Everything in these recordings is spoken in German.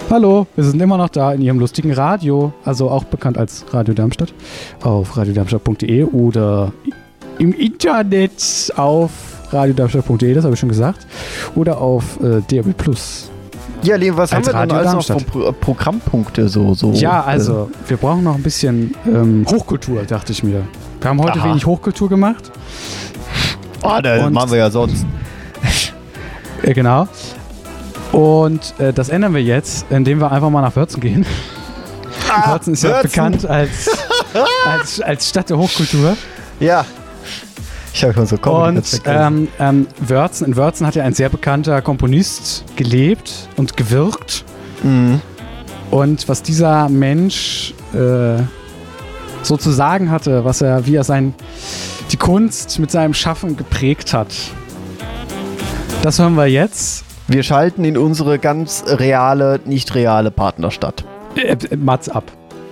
Hallo, wir sind immer noch da in Ihrem lustigen Radio, also auch bekannt als Radio Darmstadt, auf radiodarmstadt.de oder im Internet auf radiodarmstadt.de, das habe ich schon gesagt, oder auf DAB+. Ja, Liam, was haben wir Radio denn alles Darmstadt. noch von Programmpunkte so? Ja, also wir brauchen noch ein bisschen Hochkultur, dachte ich mir. Wir haben heute wenig Hochkultur gemacht. Das machen wir ja sonst. Genau. Und das ändern wir jetzt, indem wir einfach mal nach Wörzen gehen. Wörzen ist ja bekannt als Stadt der Hochkultur. Ja. Ich habe schon so Und in Wörzen hat ja ein sehr bekannter Komponist gelebt und gewirkt. Mhm. Und was dieser Mensch so zu sagen hatte, wie er die Kunst mit seinem Schaffen geprägt hat, das hören wir jetzt. Wir schalten in unsere ganz reale, nicht reale Partnerstadt. Mats ab.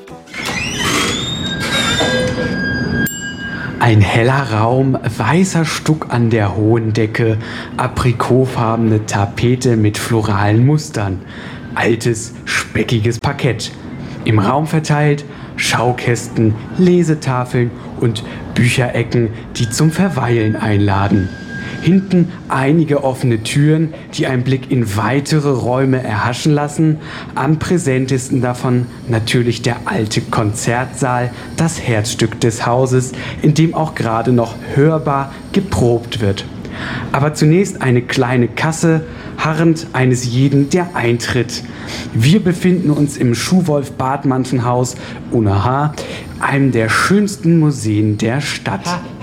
Ein heller Raum, weißer Stuck an der hohen Decke, aprikotfarbene Tapete mit floralen Mustern, altes, speckiges Parkett. Im Raum verteilt Schaukästen, Lesetafeln und Bücherecken, die zum Verweilen einladen. Hinten einige offene Türen, die einen Blick in weitere Räume erhaschen lassen. Am präsentesten davon natürlich der alte Konzertsaal, das Herzstück des Hauses, in dem auch gerade noch hörbar geprobt wird. Aber zunächst eine kleine Kasse, harrend eines jeden, der eintritt. Wir befinden uns im Schuhwolf-Bartmann-Haus, ohne H, einem der schönsten Museen der Stadt.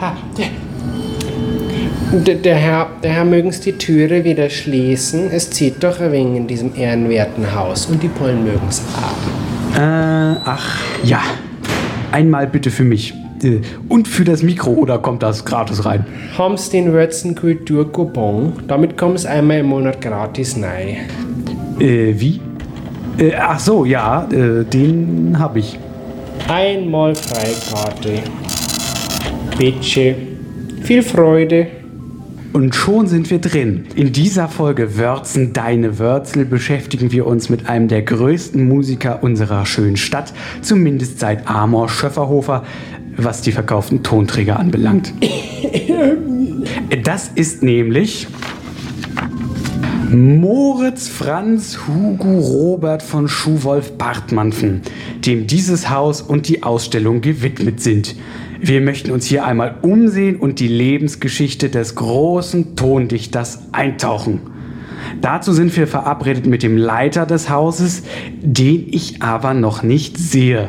Der Herr mögen's die Türe wieder schließen. Es zieht doch ein wenig in diesem ehrenwerten Haus und die Pollen mögen's haben. Ach, ja. Einmal bitte für mich. Und für das Mikro, oder kommt das gratis rein? Haben's den Wörzen Kulturcoupon? Damit kommt's einmal im Monat gratis rein. Wie? Ach so, ja, den hab ich. Einmal Freikarte. Bitte. Viel Freude. Und schon sind wir drin. In dieser Folge Wörzen, deine Wörzel beschäftigen wir uns mit einem der größten Musiker unserer schönen Stadt, zumindest seit Amor Schöfferhofer, was die verkauften Tonträger anbelangt. Das ist nämlich Moritz Franz Hugo Robert von Schuhwolf-Bartmann, dem dieses Haus und die Ausstellung gewidmet sind. Wir möchten uns hier einmal umsehen und die Lebensgeschichte des großen Tondichters eintauchen. Dazu sind wir verabredet mit dem Leiter des Hauses, den ich aber noch nicht sehe.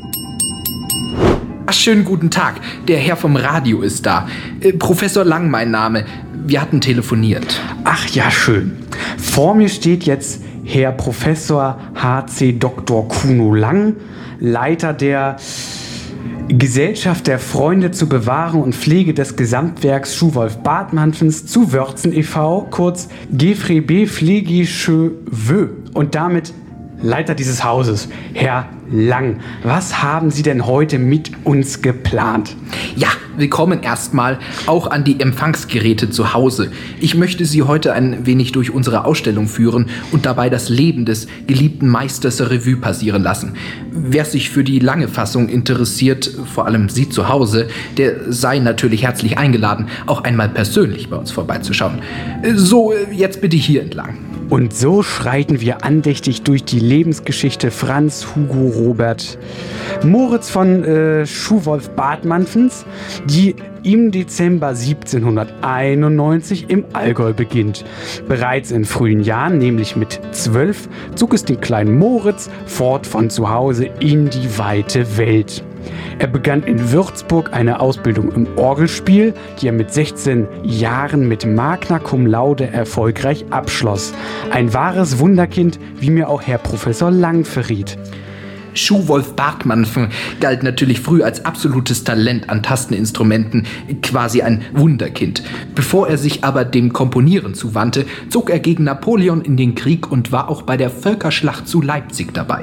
Ach, schönen guten Tag. Der Herr vom Radio ist da. Professor Lang, mein Name. Wir hatten telefoniert. Ach ja, schön. Vor mir steht jetzt Herr Professor H.C. Dr. Kuno Lang, Leiter der Gesellschaft der Freunde zur Bewahrung und Pflege des Gesamtwerks Schuhwolf-Bartmann zu Wörzen e.V., kurz GFRB Pflegische Wö, und damit Leiter dieses Hauses. Herr Lang, was haben Sie denn heute mit uns geplant? Ja, willkommen erstmal auch an die Empfangsgeräte zu Hause. Ich möchte Sie heute ein wenig durch unsere Ausstellung führen und dabei das Leben des geliebten Meisters Revue passieren lassen. Wer sich für die lange Fassung interessiert, vor allem Sie zu Hause, der sei natürlich herzlich eingeladen, auch einmal persönlich bei uns vorbeizuschauen. So, jetzt bitte hier entlang. Und so schreiten wir andächtig durch die Lebensgeschichte Franz Hugo Robert Moritz von Schuhwolf-Bartmann, die im Dezember 1791 im Allgäu beginnt. Bereits in frühen Jahren, nämlich mit 12, zog es den kleinen Moritz fort von zu Hause in die weite Welt. Er begann in Würzburg eine Ausbildung im Orgelspiel, die er mit 16 Jahren mit Magna Cum Laude erfolgreich abschloss. Ein wahres Wunderkind, wie mir auch Herr Professor Lang verriet. Schuhwolf-Bartmann galt natürlich früh als absolutes Talent an Tasteninstrumenten, quasi ein Wunderkind. Bevor er sich aber dem Komponieren zuwandte, zog er gegen Napoleon in den Krieg und war auch bei der Völkerschlacht zu Leipzig dabei.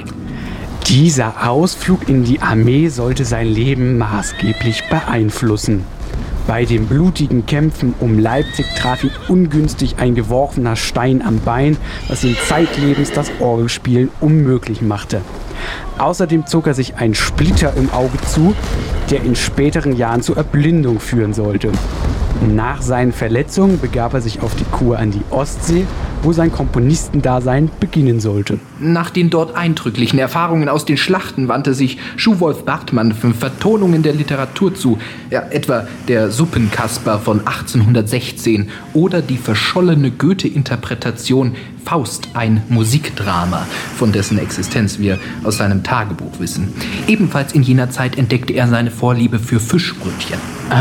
Dieser Ausflug in die Armee sollte sein Leben maßgeblich beeinflussen. Bei den blutigen Kämpfen um Leipzig traf ihn ungünstig ein geworfener Stein am Bein, was ihm zeitlebens das Orgelspielen unmöglich machte. Außerdem zog er sich einen Splitter im Auge zu, der in späteren Jahren zur Erblindung führen sollte. Nach seinen Verletzungen begab er sich auf die Kur an die Ostsee, wo sein Komponistendasein beginnen sollte. Nach den dort eindrücklichen Erfahrungen aus den Schlachten wandte sich Schuwolf Bartmann Vertonungen der Literatur zu, etwa der Suppenkasper von 1816 oder die verschollene Goethe-Interpretation Faust, ein Musikdrama, von dessen Existenz wir aus seinem Tagebuch wissen. Ebenfalls in jener Zeit entdeckte er seine Vorliebe für Fischbrötchen.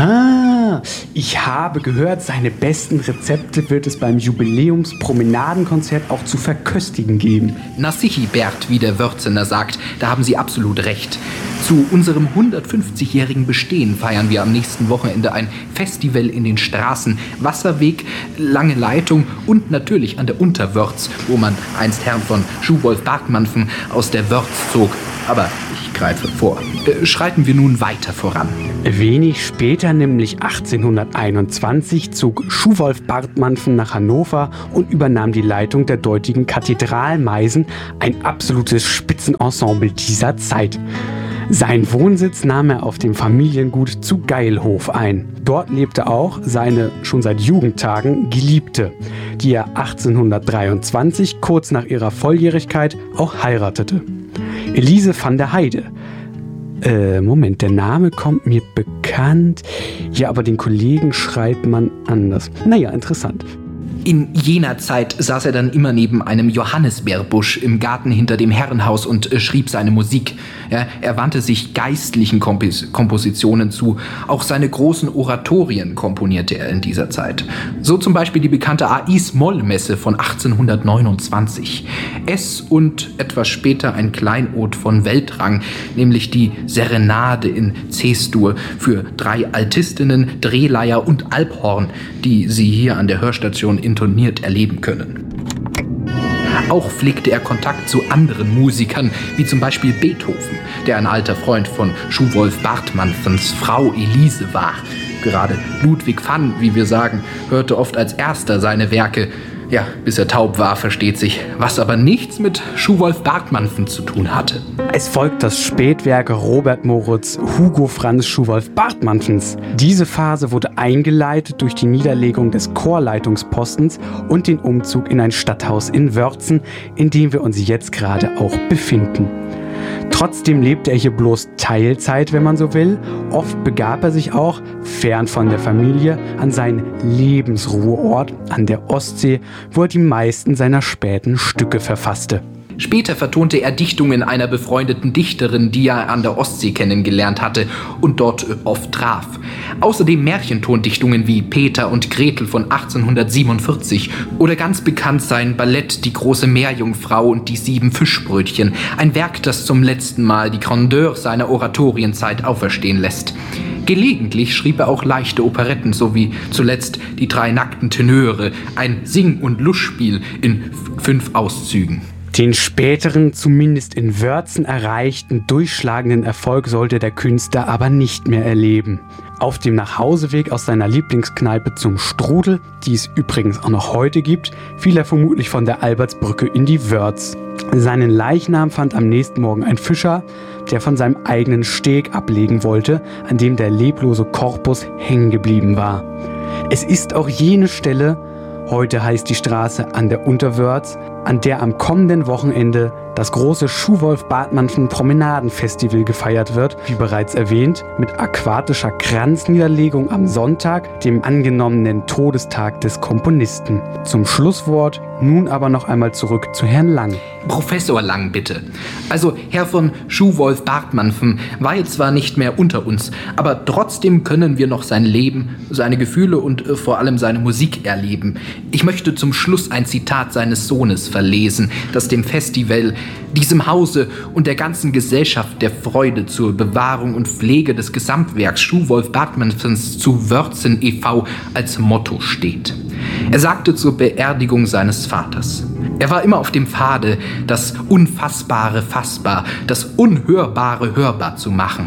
Ich habe gehört, seine besten Rezepte wird es beim Jubiläumspromenadenkonzert auch zu verköstigen geben. Na sichi, Bert, wie der Wörzener sagt, da haben Sie absolut recht. Zu unserem 150-jährigen Bestehen feiern wir am nächsten Wochenende ein Festival in den Straßen, Wasserweg, Lange Leitung und natürlich an der Unterwörz, wo man einst Herrn von Schuwolf Bartmann aus der Wörz zog. Aber ich greife vor. Schreiten wir nun weiter voran. Wenig später, nämlich 1821, zog Schuwolf Bartmann nach Hannover und übernahm die Leitung der dortigen Kathedralmeisen, ein absolutes Spitzenensemble dieser Zeit. Seinen Wohnsitz nahm er auf dem Familiengut zu Geilhof ein. Dort lebte auch seine schon seit Jugendtagen Geliebte, die er 1823, kurz nach ihrer Volljährigkeit, auch heiratete. Elise van der Heide. Moment, der Name kommt mir bekannt. Ja, aber den Kollegen schreibt man anders. Naja, interessant. In jener Zeit saß er dann immer neben einem Johannisbeerbusch im Garten hinter dem Herrenhaus und schrieb seine Musik. Ja, er wandte sich geistlichen Kompositionen zu. Auch seine großen Oratorien komponierte er in dieser Zeit. So zum Beispiel die bekannte Ais-Moll-Messe von 1829. Es und etwas später ein Kleinod von Weltrang, nämlich die Serenade in C-Dur für 3 Altistinnen, Drehleier und Alphorn, die Sie hier an der Hörstation intoniert erleben können. Auch pflegte er Kontakt zu anderen Musikern, wie zum Beispiel Beethoven, der ein alter Freund von Schuwolf Bartmanns Frau Elise war. Gerade Ludwig van, wie wir sagen, hörte oft als erster seine Werke. Ja, bis er taub war, versteht sich, was aber nichts mit Schuwolf Bartmann zu tun hatte. Es folgt das Spätwerk Robert Moritz Hugo Franz Schuwolf Bartmanns. Diese Phase wurde eingeleitet durch die Niederlegung des Chorleitungspostens und den Umzug in ein Stadthaus in Wörzen, in dem wir uns jetzt gerade auch befinden. Trotzdem lebte er hier bloß Teilzeit, wenn man so will. Oft begab er sich auch, fern von der Familie, an seinen Lebensruheort an der Ostsee, wo er die meisten seiner späten Stücke verfasste. Später vertonte er Dichtungen einer befreundeten Dichterin, die er an der Ostsee kennengelernt hatte und dort oft traf. Außerdem Märchentondichtungen wie Peter und Gretel von 1847 oder ganz bekannt sein Ballett Die große Meerjungfrau und die 7 Fischbrötchen, ein Werk, das zum letzten Mal die Grandeur seiner Oratorienzeit auferstehen lässt. Gelegentlich schrieb er auch leichte Operetten, sowie zuletzt Die 3 nackten Tenöre, ein Sing- und Lustspiel in 5 Auszügen. Den späteren, zumindest in Wörzen erreichten, durchschlagenden Erfolg sollte der Künstler aber nicht mehr erleben. Auf dem Nachhauseweg aus seiner Lieblingskneipe zum Strudel, die es übrigens auch noch heute gibt, fiel er vermutlich von der Albertsbrücke in die Wörz. Seinen Leichnam fand am nächsten Morgen ein Fischer, der von seinem eigenen Steg ablegen wollte, an dem der leblose Korpus hängen geblieben war. Es ist auch jene Stelle, heute heißt die Straße an der Unterwörz, an der am kommenden Wochenende das große Schuwolf Bartmann Promenadenfestival gefeiert wird, wie bereits erwähnt, mit aquatischer Kranzniederlegung am Sonntag, dem angenommenen Todestag des Komponisten. Zum Schlusswort nun aber noch einmal zurück zu Herrn Lang. Professor Lang, bitte. Also Herr von Schuwolf Bartmann war jetzt zwar nicht mehr unter uns, aber trotzdem können wir noch sein Leben, seine Gefühle und vor allem seine Musik erleben. Ich möchte zum Schluss ein Zitat seines Sohnes verlesen, das dem Festival, diesem Hause und der ganzen Gesellschaft der Freude zur Bewahrung und Pflege des Gesamtwerks Schuwolf Bartmanns zu Wörzen e.V. als Motto steht. Er sagte zur Beerdigung seines Vaters: Er war immer auf dem Pfade, das Unfassbare fassbar, das Unhörbare hörbar zu machen.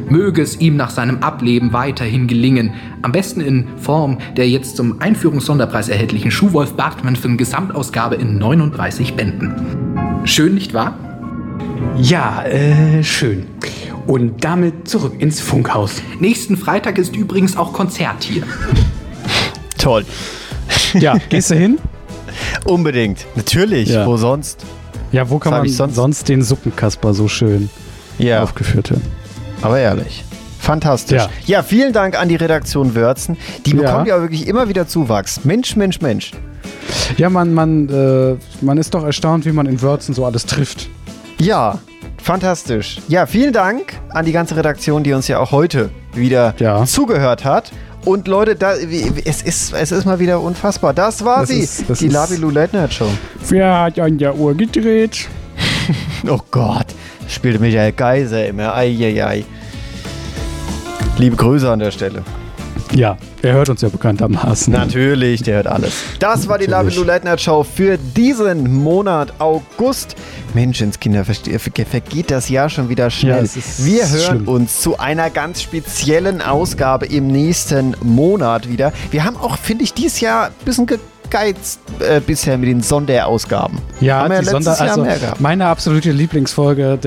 Möge es ihm nach seinem Ableben weiterhin gelingen, am besten in Form der jetzt zum Einführungssonderpreis erhältlichen Schuhwolf Bartmann Gesamtausgabe in 39 Bänden. Schön, nicht wahr? Ja, schön. Und damit zurück ins Funkhaus. Nächsten Freitag ist übrigens auch Konzert hier. Toll. Ja, gehst du hin? Unbedingt. Natürlich. Ja. Wo sonst? Ja, wo kann Was hab man ich sonst den Suppenkasper so schön aufgeführt hören? Aber ehrlich. Fantastisch. Ja, vielen Dank an die Redaktion Wörzen. Die bekommt ja wirklich immer wieder Zuwachs. Mensch. Ja, man ist doch erstaunt, wie man in Wörzen so alles trifft. Ja, fantastisch. Ja, vielen Dank an die ganze Redaktion, die uns ja auch heute wieder zugehört hat. Und Leute, es ist mal wieder unfassbar. Das war die Labilou Late Night Show. Wer hat an der Uhr gedreht? Oh Gott, spielte Michael Geiser immer. Eieiei. Liebe Grüße an der Stelle. Ja, er hört uns ja bekanntermaßen. Natürlich, der hört alles. Das war die Labilou Late Night Show für diesen Monat August. Menschenskinder, vergeht das Jahr schon wieder schnell. Ja, wir hören uns zu einer ganz speziellen Ausgabe im nächsten Monat wieder. Wir haben auch, finde ich, dieses Jahr ein bisschen gegeizt bisher mit den Sonderausgaben. Ja, haben wir letztes Jahr mehr gehabt. Meine absolute Lieblingsfolge